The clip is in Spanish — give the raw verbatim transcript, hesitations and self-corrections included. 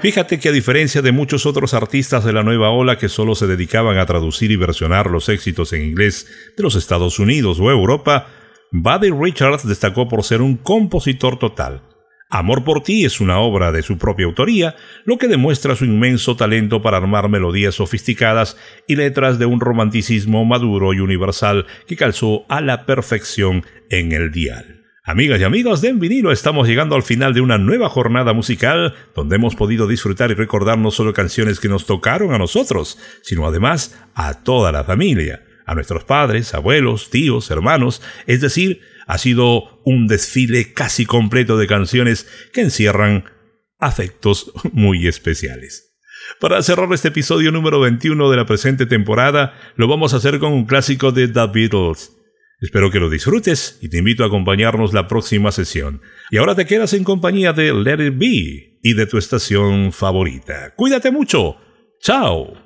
Fíjate que a diferencia de muchos otros artistas de la nueva ola que solo se dedicaban a traducir y versionar los éxitos en inglés de los Estados Unidos o Europa, Buddy Richards destacó por ser un compositor total. Amor por ti es una obra de su propia autoría, lo que demuestra su inmenso talento para armar melodías sofisticadas y letras de un romanticismo maduro y universal que calzó a la perfección en el dial. Amigas y amigos de En Vinilo, estamos llegando al final de una nueva jornada musical donde hemos podido disfrutar y recordar no solo canciones que nos tocaron a nosotros, sino además a toda la familia, a nuestros padres, abuelos, tíos, hermanos, es decir, ha sido un desfile casi completo de canciones que encierran afectos muy especiales. Para cerrar este episodio número veintiuno de la presente temporada, lo vamos a hacer con un clásico de The Beatles. Espero que lo disfrutes y te invito a acompañarnos la próxima sesión. Y ahora te quedas en compañía de Let It Be y de tu estación favorita. Cuídate mucho. ¡Chao!